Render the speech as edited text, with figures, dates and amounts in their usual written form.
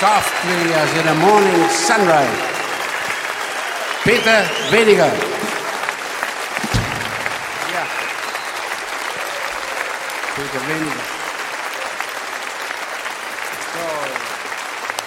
softly as in a morning sunrise. Peter Weniger. Ja. Peter Weniger. So.